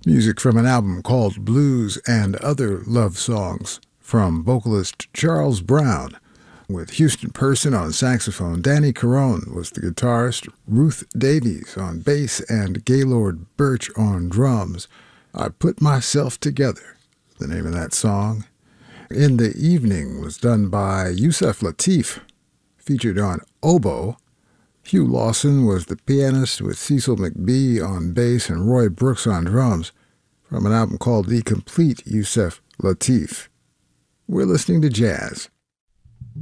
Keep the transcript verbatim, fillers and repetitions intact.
Music from an album called Blues and Other Love Songs from vocalist Charles Brown, with Houston Person on saxophone. Danny Carone was the guitarist, Ruth Davies on bass, and Gaylord Birch on drums. I Put Myself Together, the name of that song. In the Evening was done by Yusef Lateef, featured on oboe. Hugh Lawson was the pianist, with Cecil McBee on bass and Roy Brooks on drums, from an album called The Complete Yusef Lateef. We're listening to jazz